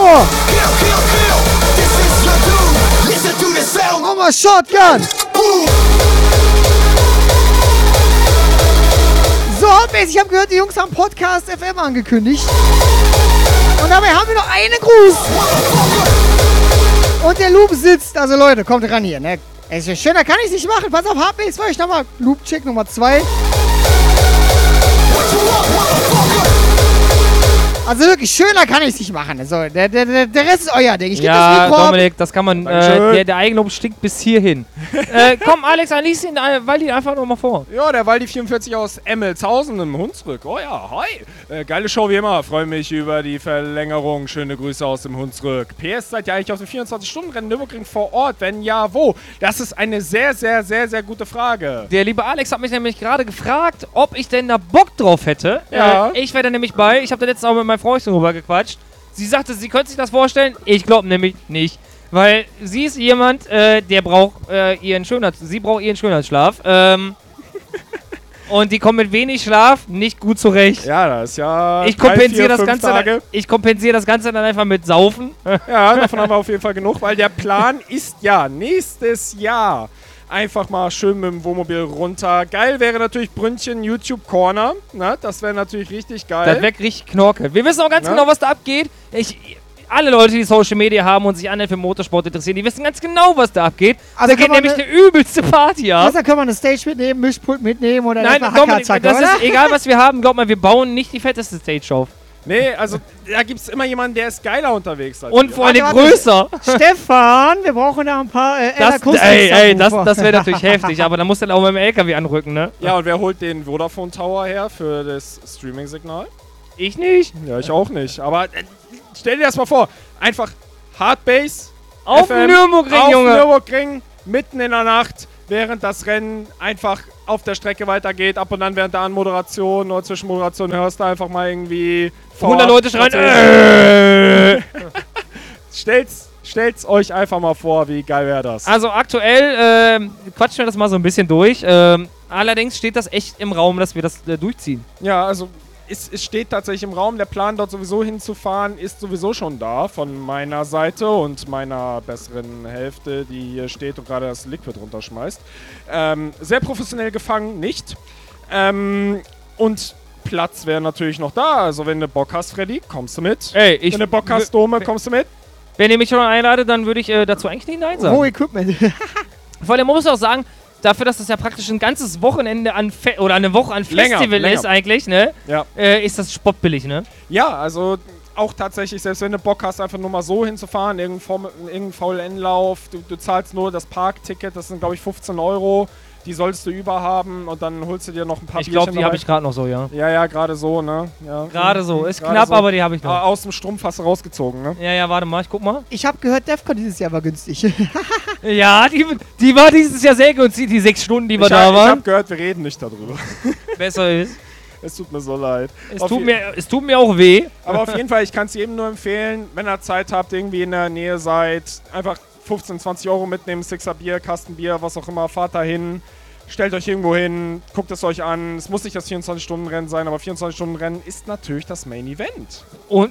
vor. Nochmal Shotgun. So, ich habe gehört, die Jungs haben Podcast FM angekündigt. Und dabei haben wir noch einen Gruß. Und der Loop sitzt. Also Leute, kommt ran hier, ne? Es ist schöner kann ich nicht machen. Pass auf, Hardbase für euch nochmal. Loop-Check Nummer 2. Also wirklich, schöner kann ich es nicht machen. Also, der Rest ist euer Ding. Ich gebe das Mikro. Dominik, das kann man, der Eigenlob stinkt bis hierhin. Komm, Alex, dann lies den Waldi einfach nochmal vor. Ja, der Waldi 44 aus Emmelshausen im Hunsrück. Oh ja, hi. Geile Show wie immer. Freue mich über die Verlängerung. Schöne Grüße aus dem Hunsrück. PS, seid ihr eigentlich auf dem 24-Stunden-Rennen Nürburgring vor Ort? Wenn ja, wo? Das ist eine sehr, sehr, sehr, sehr gute Frage. Der liebe Alex hat mich nämlich gerade gefragt, ob ich denn da Bock drauf hätte. Ja. Ich wäre da nämlich bei. Ich habe da letztens auch mit meinem Freundin drüber gequatscht. Sie sagte, sie könnte sich das vorstellen. Ich glaube nämlich nicht. Weil sie ist jemand, der braucht sie braucht ihren Schönheitsschlaf. Und die kommt mit wenig Schlaf nicht gut zurecht. Ja, das ist ja. Ich kompensiere das Ganze dann einfach mit Saufen. Ja, davon haben wir auf jeden Fall genug, weil der Plan ist ja nächstes Jahr einfach mal schön mit dem Wohnmobil runter. Geil wäre natürlich Brünnchen YouTube Corner. Na, das wäre natürlich richtig geil. Das wäre richtig knorke. Wir wissen auch ganz genau, was da abgeht. Alle Leute, die Social Media haben und sich annähernd für Motorsport interessieren, die wissen ganz genau, was da abgeht. Also da geht nämlich eine übelste Party ab. Da können wir eine Stage mitnehmen, Mischpult mitnehmen oder Nein, einfach Hackerzacke, das ist egal, was wir haben. Glaub mal, wir bauen nicht die fetteste Stage auf. Nee, also da gibt es immer jemanden, der ist geiler unterwegs als und vor allem größer. Stefan, wir brauchen da ein paar das wäre natürlich heftig, aber da musst du dann auch mit dem LKW anrücken, ne? Ja, und wer holt den Vodafone Tower her für das Streaming-Signal? Ich nicht. Ja, ich auch nicht. Aber stell dir das mal vor, einfach Hardbase auf FM, Nürburgring, Junge. Auf Nürburgring, mitten in der Nacht, während das Rennen einfach auf der Strecke weitergeht. Ab und an während der Anmoderation oder Zwischenmoderation hörst du einfach mal irgendwie 100 Leute schreien. Stellt's euch einfach mal vor, wie geil wäre das. Also aktuell quatschen wir das mal so ein bisschen durch. Allerdings steht das echt im Raum, dass wir das durchziehen. Ja, also es steht tatsächlich im Raum. Der Plan, dort sowieso hinzufahren, ist sowieso schon da von meiner Seite und meiner besseren Hälfte, die hier steht und gerade das Liquid runterschmeißt. Sehr professionell gefangen, nicht. Und Platz wäre natürlich noch da. Also wenn du Bock hast, Freddy, kommst du mit. Wenn du Bock hast, Dome, kommst du mit. Wenn ihr mich schon einladet, dann würde ich dazu eigentlich nicht Nein sagen. Oh, Equipment. Vor allem, man muss auch sagen, dafür, dass das ja praktisch ein ganzes Wochenende oder eine Woche an Festival länger. ist eigentlich, ne? Ja. Ist das spottbillig, ne? Ja, also auch tatsächlich, selbst wenn du Bock hast, einfach nur mal so hinzufahren, irgendeinen VLN-Lauf, du zahlst nur das Parkticket, das sind glaube ich 15 €, die solltest du über haben und dann holst du dir noch ein paar Bierchen. Ich glaube, die habe ich gerade noch so, ja. Ja, gerade so, ne? Ja. Gerade so, ist knapp, so. Aber die habe ich noch. Aus dem Strumpf hast du rausgezogen, ne? Ja, warte mal, ich guck mal. Ich habe gehört, Defcon dieses Jahr war günstig. Ja, die war dieses Jahr sehr günstig, die 6 Stunden, die wir da waren. Ich habe gehört, wir reden nicht darüber. Besser ist. Es tut mir so leid. Es tut mir auch weh. Aber auf jeden Fall, ich kann es jedem nur empfehlen, wenn ihr Zeit habt, irgendwie in der Nähe seid, einfach 15, 20 € mitnehmen, 6er Bier, Kasten Bier, was auch immer, fahrt da hin. Stellt euch irgendwo hin, guckt es euch an. Es muss nicht das 24-Stunden-Rennen sein, aber 24-Stunden-Rennen ist natürlich das Main-Event. Und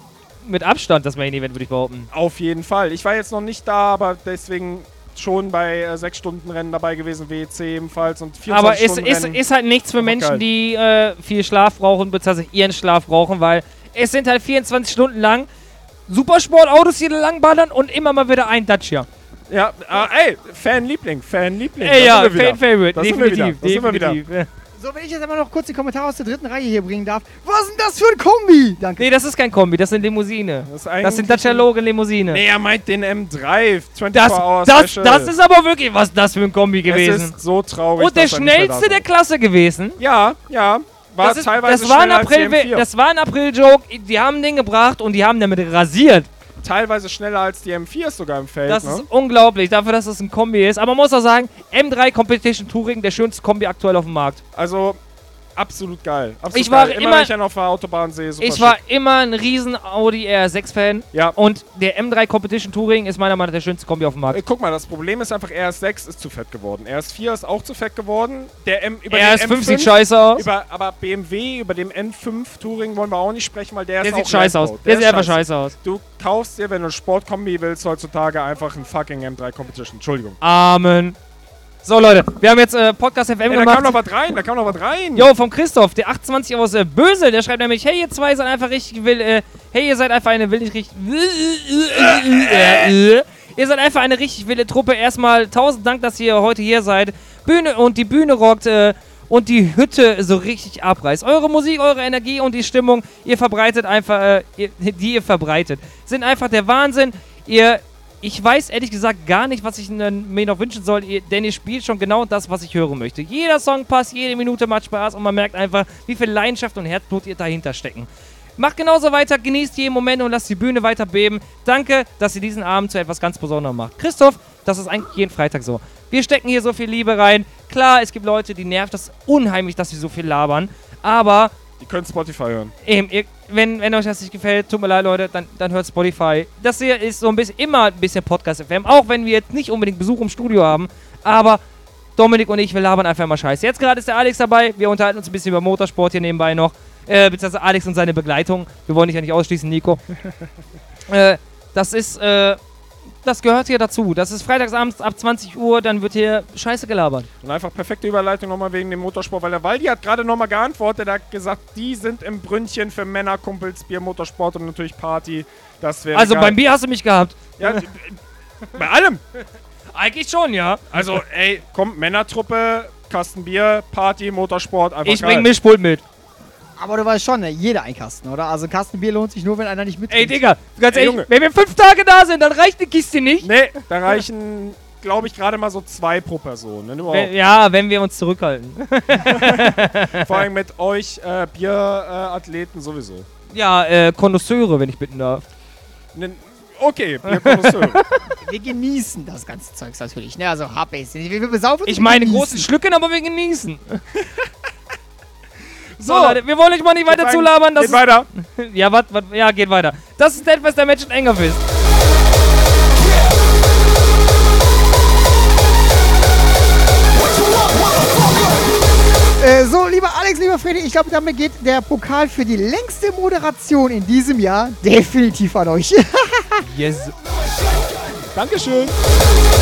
mit Abstand das Main-Event, würde ich behaupten. Auf jeden Fall. Ich war jetzt noch nicht da, aber deswegen schon bei 6-Stunden-Rennen dabei gewesen, WEC ebenfalls und 24-Stunden-Rennen. Aber es ist halt nichts für Menschen, die viel Schlaf brauchen, beziehungsweise ihren Schlaf brauchen, weil es sind halt 24 Stunden lang Supersportautos, die langballern und immer mal wieder ein Dacia. Ja, Fanliebling. Ja, Fan-Favorite, definitiv. So, wenn ich jetzt aber noch kurz die Kommentare aus der dritten Reihe hier bringen darf. Was ist denn das für ein Kombi? Danke. Nee, das ist kein Kombi, das ist eine Limousine. Das sind Dacia Logan Limousine. Nee, er meint den M3 24 Hours Special. Das ist aber wirklich, was das für ein Kombi gewesen. Es ist so traurig. Und der schnellste der Klasse gewesen. Ja. War teilweise das war ein April-Joke. Die haben den gebracht und die haben damit rasiert. Teilweise schneller als die M4 sogar im Feld. Das ist unglaublich, dafür, dass es ein Kombi ist. Aber man muss auch sagen, M3 Competition Touring, der schönste Kombi aktuell auf dem Markt. Also, absolut geil. Absolut Ich war geil. immer- wenn ich einen auf der Autobahn sehe, super Ich war schick. immer ein riesen Audi R6-Fan. Ja. Und der M3 Competition Touring ist meiner Meinung nach der schönste Kombi auf dem Markt. Guck mal, das Problem ist einfach, RS6 ist zu fett geworden. RS4 ist auch zu fett geworden. Der über RS5 den sieht M5, scheiße aus. aber BMW, über den N5 Touring wollen wir auch nicht sprechen, weil der Der ist sieht auch scheiße aus. Landbau. Der sieht einfach scheiße aus. Du kaufst dir, wenn du eine Sportkombi willst, heutzutage einfach einen fucking M3 Competition. Entschuldigung. Amen. So, Leute, wir haben jetzt Podcast FM Ey, da gemacht. kam noch was rein, Jo, vom Christoph, der 28 aus Bösel, der schreibt nämlich, hey, ihr zwei seid einfach richtig hey, ihr seid einfach eine wilde, richtig... Ihr seid einfach eine richtig wilde Truppe. Erstmal 1000 Dank, dass ihr heute hier seid. Die Bühne rockt und die Hütte so richtig abreißt. Eure Musik, eure Energie und die Stimmung, ihr verbreitet einfach, die ihr verbreitet, sind einfach der Wahnsinn. Ich weiß ehrlich gesagt gar nicht, was ich mir noch wünschen soll, denn ihr spielt schon genau das, was ich hören möchte. Jeder Song passt, jede Minute macht Spaß und man merkt einfach, wie viel Leidenschaft und Herzblut ihr dahinter stecken. Macht genauso weiter, genießt jeden Moment und lasst die Bühne weiter beben. Danke, dass ihr diesen Abend zu etwas ganz Besonderem macht. Christoph, das ist eigentlich jeden Freitag so. Wir stecken hier so viel Liebe rein. Klar, es gibt Leute, die nervt das unheimlich, dass wir so viel labern, aber... Die können Spotify hören. Eben, wenn euch das nicht gefällt, tut mir leid, Leute, dann hört Spotify. Das hier ist so immer ein bisschen Podcast FM, auch wenn wir jetzt nicht unbedingt Besuch im Studio haben, aber Dominik und ich, wir labern einfach immer Scheiße. Jetzt gerade ist der Alex dabei, wir unterhalten uns ein bisschen über Motorsport hier nebenbei noch, beziehungsweise Alex und seine Begleitung. Wir wollen dich ja nicht ausschließen, Nico. Das gehört hier dazu. Das ist freitagsabends ab 20 Uhr, dann wird hier Scheiße gelabert. Und einfach perfekte Überleitung nochmal wegen dem Motorsport, weil der Waldi hat gerade nochmal geantwortet, er hat gesagt, die sind im Brünnchen für Männer, Kumpels, Bier, Motorsport und natürlich Party. Das wäre Also geil. beim Bier hast du mich gehabt. Ja, bei allem. Eigentlich schon, ja. Also, ey, komm, Männertruppe, Kasten Bier, Party, Motorsport, einfach Ich geil. bring Mischpult mit. Aber du weißt schon, ne? Jeder ein Kasten, oder? Also ein Kasten Bier lohnt sich nur, wenn einer nicht mit. Ey, Digga, ganz Ey, ehrlich, Junge. wenn wir 5 Tage da sind, dann reicht die Kiste nicht. Nee, da reichen, glaube ich, gerade mal so 2 pro Person. Ne? Überhaupt. Ja, wenn wir uns zurückhalten. Vor allem mit euch Bierathleten sowieso. Ja, Connoisseure, wenn ich bitten darf. Okay, Bierkonnoisseur. Wir genießen das ganze Zeugs natürlich, ne? Also HPs. Wir besaufen Ich und meine genießen. großen Schlücken, aber wir genießen. So, So. Leute, wir wollen euch mal nicht weiter zulabern. Das Geht weiter. ja, ja, geht weiter. Das ist etwas der Match Engerfist. So, lieber Alex, lieber Freddy, ich glaube, damit geht der Pokal für die längste Moderation in diesem Jahr definitiv an euch. Yes. Dankeschön.